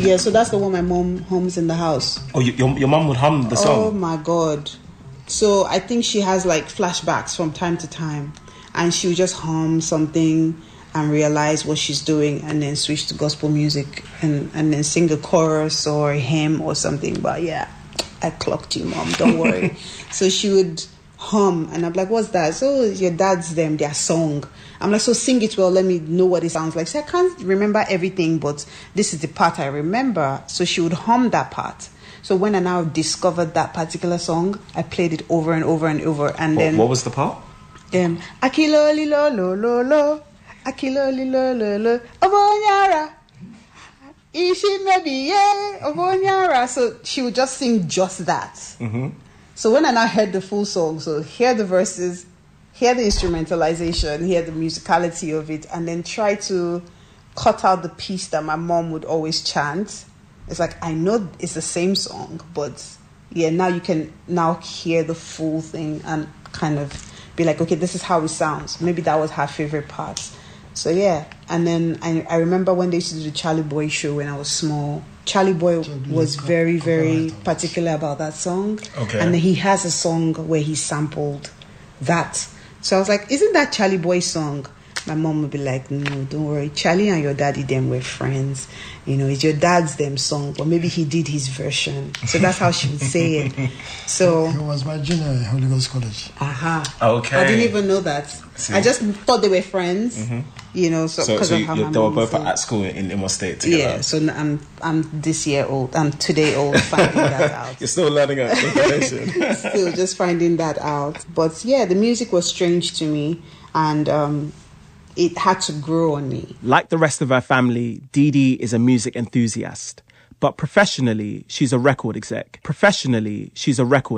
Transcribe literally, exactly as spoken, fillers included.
Yeah, so that's the one my mom hums in the house. Oh, your your mom would hum the song? Oh my God. So I think she has like flashbacks from time to time, and she would just hum something and realize what she's doing, and then switch to gospel music and, and then sing a chorus or a hymn or something. But yeah, I clocked you, Mom, don't worry. So she would hum, and I'm like, what's that? So your dad's them, their song. I'm like, so sing it well, let me know what it sounds like. So I can't remember everything, but this is the part I remember. So she would hum that part. So when I now discovered that particular song, I played it over and over and over. And what, then what was the part? Um, Akilo li lo lo lo lo, Akilo li lo lo lo, Obonyara, Ishi maybe yeah, Obonyara. So she would just sing just that. Mm-hmm. So when I now heard the full song, so hear the verses, hear the instrumentalization, hear the musicality of it, and then try to cut out the piece that my mom would always chant. It's like, I know it's the same song, but yeah, now you can now hear the full thing and kind of be like, okay, this is how it sounds. Maybe that was her favorite part. So yeah, and then I, I remember when they used to do the Charlie Boy show when I was small. Charlie Boy was very, very particular about that song. Okay. And then he has a song where he sampled that. So I was like, isn't that Charlie Boy's song? My mom would be like, no, don't worry. Charlie and your daddy them were friends. You know, it's your dad's them song, but maybe he did his version. So that's how she would say it. So he was my junior at Holy Ghost College. Aha. Uh-huh. Okay. I didn't even know that. See. I just thought they were friends. Mm-hmm. You know, so so, because so of how you, my they were mom both said. at school in Imo State together. Yeah, so I'm I'm this year old. I'm today old finding that out. You're still learning information. Still just finding that out. But yeah, the music was strange to me, and um, it had to grow on me. Like the rest of her family, Dee Dee is a music enthusiast. But professionally, she's a record exec. Professionally, she's a record